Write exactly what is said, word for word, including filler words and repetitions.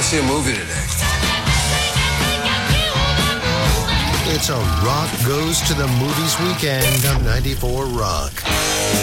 see a movie today. It's a Rock Goes to the Movies weekend on ninety-four Rock.